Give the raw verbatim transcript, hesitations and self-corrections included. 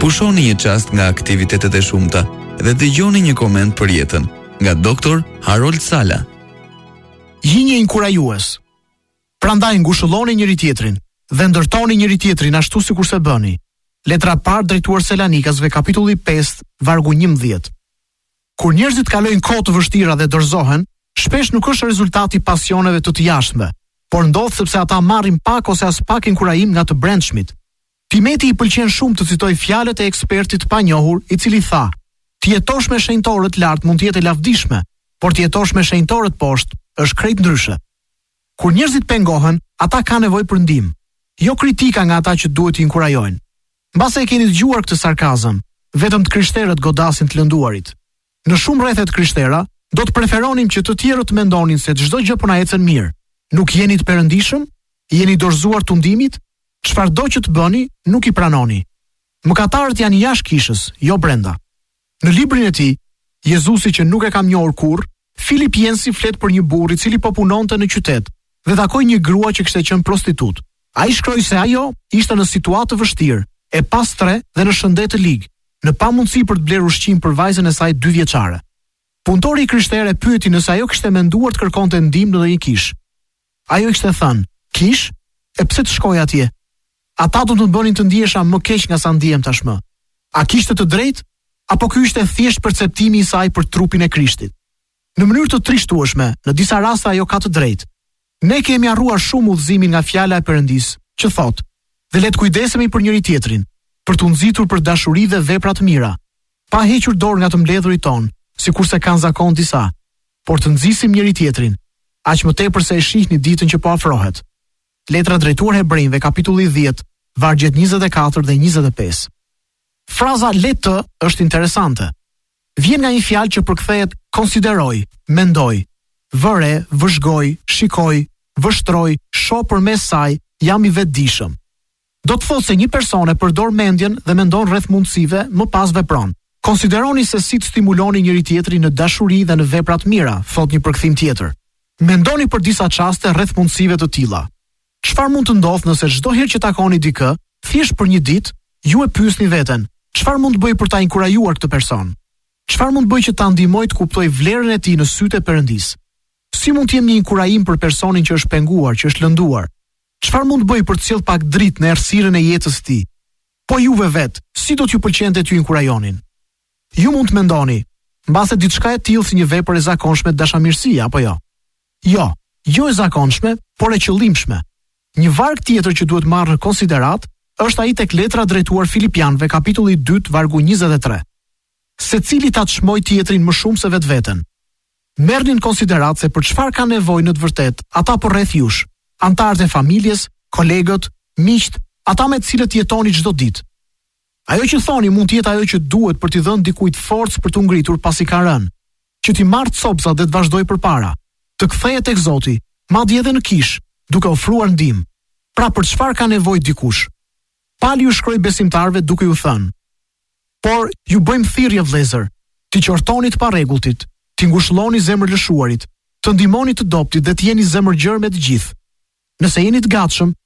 Pushoni një çast nga aktivitetet e shumta dhe dëgjoni një koment për jetën nga doktor Harold Sala. Jini inkurajues. Prandaj ngushëlloni njëri tjetrin dhe ndërtoni njëri tjetrin ashtu sikur se bëni. Letra e parë drejtuar Selanikasve, kapitulli pesë, vargu njëmbëdhjetë. Kur njerëzit kalojnë kohë të vështira dhe dorëzohen, shpesh nuk është rezultati i pasioneve të të jashtme, por ndodh sepse ata marrin pak ose as pak inkurajim nga të brendshmit. Timeti i pëlqen shumë të citoj fjalët e ekspertit të panjohur, i cili tha: "Të jetosh me shenjtorët lart mund të jetë e lavdishme, por të jetosh me shenjtorët poshtë është krejt ndryshe." Kur njerëzit pengohen, ata kanë nevojë për ndihmë, jo kritika nga ata që duhet të inkurajojnë. Mbase e keni dëgjuar këtë sarkazëm, vetëm të krishterët godasin të lënduarit. Në shumë rrethet krishtera, do të preferonim që të tjerët të mendonin se çdo gjë po na ecën mirë. Nuk jeni të perëndishëm, jeni dorëzuar tundimit, çfarëdo që të bëni, nuk i pranoni. Mëkatarët janë jashtë kishës, jo brenda. Në librin e tij, Jezusi që nuk e kam njohur kurrë, Filip Jensi flet për një burr i cili po punonte në qytet dhe takoi një grua që kishte qenë prostitut. Ai shkroi se ajo ishte në situatë të vështirë, e pastre dhe në shëndet të ligë, në pamundësi për të blerë ushqim për vajzën e saj dy vjeçare. Punëtori i krishterë e pyeti nëse ajo kishte menduar të kërkonte ndihmë në një kish. Ajo kishte thënë: "Kish? E pse të shkoj atje? Ata do të më bënin të ndihesha më keq nga sa ndihem tashmë. A kishte të drejtë? Apo ky ishte thjesht perceptimi i saj për trupin e Krishtit?" Në mënyrë të trishtueshme, në disa raste ajo ka të drejtë. Ne kemi harruar shumë udhëzimin nga fjala e Perëndisë, që thotë: "Dhe le të kujdesemi për njëri tjetrin, për të nxitur për dashuri dhe vepra të mira, pa hequr dorë nga të mbledhurit ton, sikurse kanë zakon disa, por të nxisim njëri tjetrin, aq më tepër se e shihni ditën që po afrohet." Letra drejtuar Hebrejve, kapitulli dhjetë, vargjet njëzet e katër dhe njëzet e pesë. Fraza "le të" është interesante. Vjen nga një fjalë që përkthehet konsideroj, mendoj, vëre, vëzhgoj, shikoj, vështroj, shoh përmes saj, jam i vetëdijshëm. Do të thotë se një person e përdor mendjen dhe mendon rreth mundësive, më pas vepron. Konsideroni se si të stimuloni njëri tjetrin në dashuri dhe në vepra të mira, thot një përkthim tjetër. Mendoni për disa çaste rreth mundësive të tilla. Çfarë mund të ndodhë nëse çdo herë që takoni dikë, thjesht për një ditë, ju e pyesni veten: çfarë mund të bëj për ta inkurajuar këtë person? Çfarë mund të bëj që ta ndihmoj të kuptoj vlerën e tij në sytë e Perëndisë? Si mund të jem një inkurajim për personin që është penguar, që është lënduar? Çfarë mund të bëj për të sjellë pak dritë në errësirën e jetës së tij? Po juve vet, si do t'ju pëlqente t'ju inkurajonin? Ju mund të mendoni, mbase diçka e tillë si një vepër e zakonshme dashamirësie apo jo? Jo, jo e zakonshme, por e qëllimshme. Një varg tjetër që duhet marrë në konsiderat është ai tek letra drejtuar Filipianëve, kapitulli dytë, vargu njëzet e tre. Secili ta çmoj tjetrin më shumë se vetveten. Merrni në konsiderat se për çfarë ka nevojë në të vërtetë ata po rreth jush, antarët e familjes, kolegët, miqt, ata me të cilët jetoni çdo ditë. Ajo që thoni mund të jetë ajo që duhet për t'i dhënë dikujt forcë për të ngritur pasi ka rënë, që t'i marrë copsa dhe të vazhdoj përpara, të kthehet tek Zoti, madje edhe në kish, duke ofruar ndihmë. Pra për çfarë ka nevojë dikush? Pali ju shkroi besimtarëve duke ju thënë: "Por ju bëjmë thirrje vëllezër, t'i qortoni të parregulltit, t'i ngushëlloni zemër lëshuarit, të ndihmoni të dobtit dhe të jeni zemërgjër me të gjithë. Nëse jeni të gatshëm,